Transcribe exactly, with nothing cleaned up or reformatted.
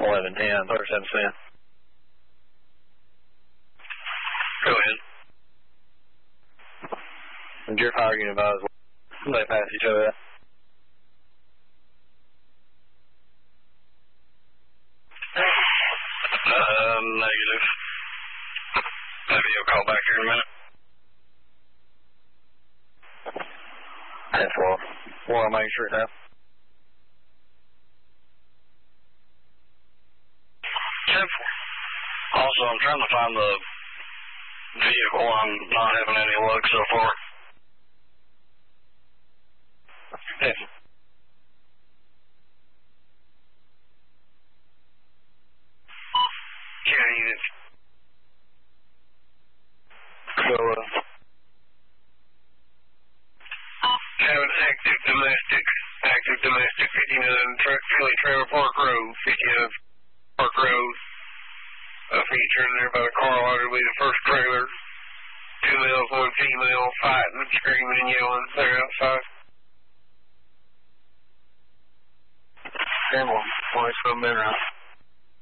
eleven ten, thirty-seven cent. Go ahead. And your fire unit advised they pass each other. Uh, negative. Have you a call back here in a minute? That's well. Well, I'll make sure now. Also, I'm trying to find the vehicle. I'm not having any luck so far. Yes. County units. So, uh, have an active domestic, active domestic, fifty-nine tra- Philly Trailer Park Road, fifty-nine Park Road. A feature in there by the car lot will be the first trailer. Two males, one female, fighting, screaming and yelling. They're outside. ten one. Always from Monroe.